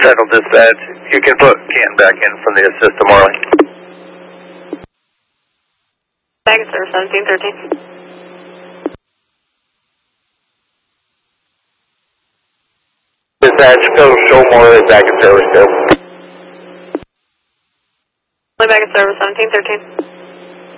Central Dispatch. You can put Canton back in from the assist to Morley. Back at service 1713. Dispatch, Phil Showmore is back in service too. Back at service 1713.